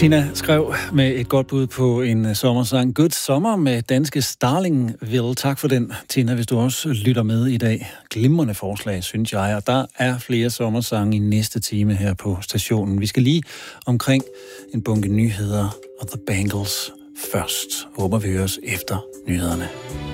Tina skrev med et godt bud på en sommersang. Good Summer med danske Starlingville. Tak for den, Tina, hvis du også lytter med i dag. Glimrende forslag, synes jeg. Og der er flere sommersange i næste time her på stationen. Vi skal lige omkring en bunke nyheder og The Bangles først. Håber vi høres efter nyhederne.